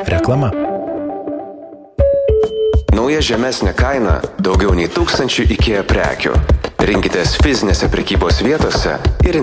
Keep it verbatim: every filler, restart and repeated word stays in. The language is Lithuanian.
Reklama. Nauja žemesnė kaina daugiau nei tūkstančių IKEA prekių. Rinkitės fizinėse prekybos vietose ir